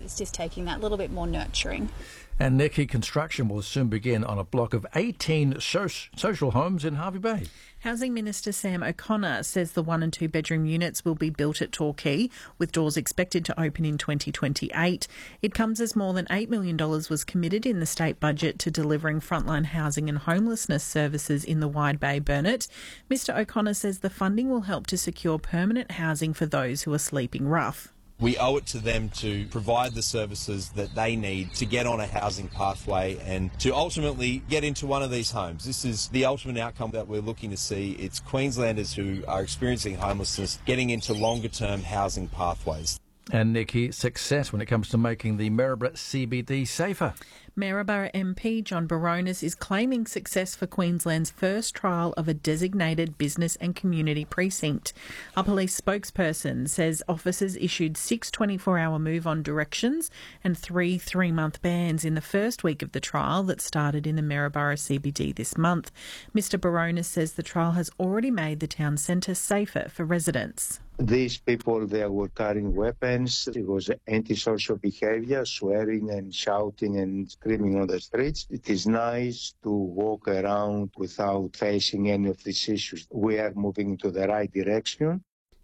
It's just taking that little bit more nurturing. And Nikki, construction will soon begin on a block of 18 social homes in Hervey Bay. Housing Minister Sam O'Connor says the 1 and 2 bedroom units will be built at Torquay, with doors expected to open in 2028. It comes as more than $8 million was committed in the state budget to delivering frontline housing and homelessness services in the Wide Bay Burnett. Mr O'Connor says the funding will help to secure permanent housing for those who are sleeping rough. We owe it to them to provide the services that they need to get on a housing pathway and to ultimately get into one of these homes. This is the ultimate outcome that we're looking to see. It's Queenslanders who are experiencing homelessness getting into longer-term housing pathways. And Nikki, success when it comes to making the Maryborough CBD safer. Maryborough MP John Baronis is claiming success for Queensland's first trial of a designated business and community precinct. A police spokesperson says officers issued 6 24-hour move-on directions and 3 3-month bans in the first week of the trial that started in the Maryborough CBD this month. Mr Baronis says the trial has already made the town centre safer for residents. These people, they were carrying weapons. It was antisocial behaviour, swearing and shouting and screaming on the streets. It is nice to walk around without facing any of these issues. We are moving to the right direction.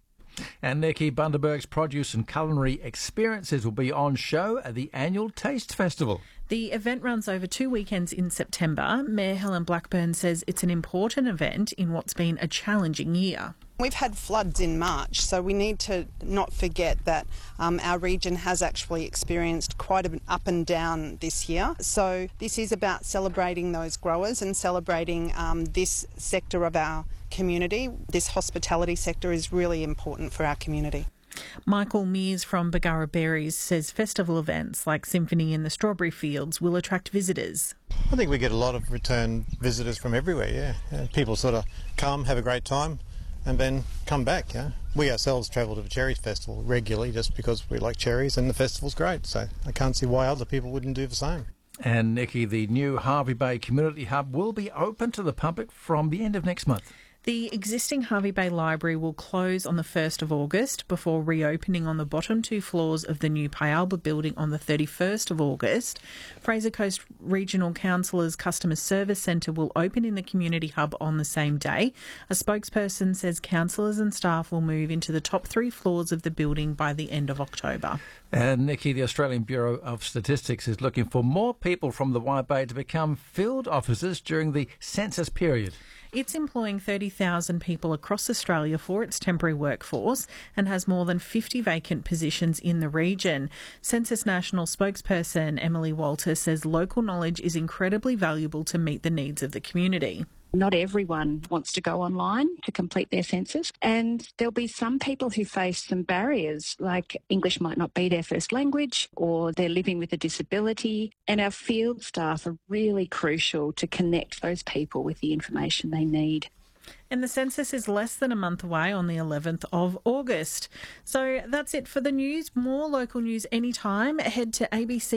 And Nikki, Bundaberg's produce and culinary experiences will be on show at the annual Taste Festival. The event runs over 2 weekends in September. Mayor Helen Blackburn says it's an important event in what's been a challenging year. We've had floods in March, so we need to not forget that our region has actually experienced quite an up and down this year. So this is about celebrating those growers and celebrating this sector of our community. This hospitality sector is really important for our community. Michael Mears from Bargara Berries says festival events like Symphony in the Strawberry Fields will attract visitors. I think we get a lot of return visitors from everywhere, yeah. People sort of come, have a great time, and then come back. Yeah? We ourselves travel to the Cherry Festival regularly just because we like cherries and the festival's great, so I can't see why other people wouldn't do the same. And Nikki, the new Hervey Bay Community Hub will be open to the public from the end of next month. The existing Hervey Bay Library will close on the 1st of August before reopening on the bottom 2 floors of the new Pyalba building on the 31st of August. Fraser Coast Regional Council's Customer Service Centre will open in the Community Hub on the same day. A spokesperson says councillors and staff will move into the top 3 floors of the building by the end of October. And Nikki, the Australian Bureau of Statistics is looking for more people from the Wide Bay to become field officers during the census period. It's employing 30,000 people across Australia for its temporary workforce and has more than 50 vacant positions in the region. Census National spokesperson Emily Walter says local knowledge is incredibly valuable to meet the needs of the community. Not everyone wants to go online to complete their census, and there'll be some people who face some barriers, like English might not be their first language or they're living with a disability, and our field staff are really crucial to connect those people with the information they need. And the census is less than a month away on the 11th of August. So that's it for the news. More local news anytime. Head to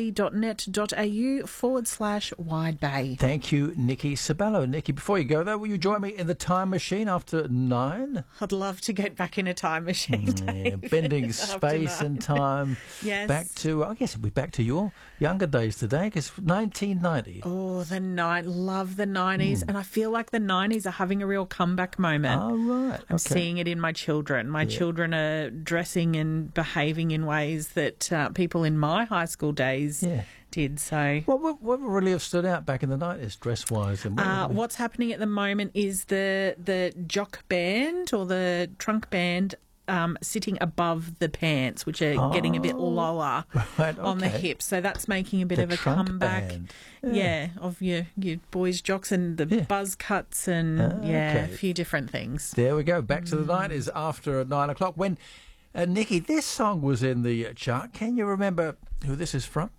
abc.net.au/Wide Bay. Thank you, Nikki Sabello. Nikki, before you go, though, will you join me in the time machine after 9? I'd love to get back in a time machine. Yeah, bending space and time. Yes. Back to, I guess it'll be back to your younger days today, because 1990. Oh, love the 90s. And I feel like the 90s are having a real comeback moment. Oh, right. I'm seeing it in my children. My children are dressing and behaving in ways that people in my high school days did. So, what really have stood out back in the 90s, dress-wise? And what's happening at the moment is the jock band or the trunk band sitting above the pants, which are getting a bit lower on the hips. So that's making a bit of a comeback. Of your boys' jocks and the buzz cuts and a few different things. There we go. Back to the 90s after 9 o'clock. When, Nikki, this song was in the chart. Can you remember who this is from?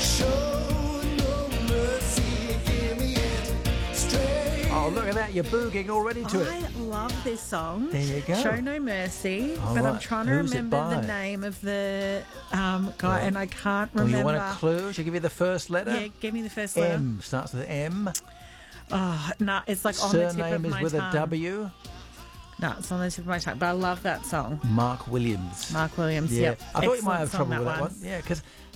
Oh, look at that. You're booging already to it. I love this song. There you go. Show No Mercy. All but right. I'm trying to remember the name of the guy, and I can't remember. You want a clue? Should I give you the first letter? Yeah, give me the first letter. M. Starts with M. Oh, no, it's like on the tip of my tongue. Surname is with a W. No, it's on the tip of my tongue, but I love that song. Mark Williams. Yep. I thought you might have trouble with that one. Yeah, because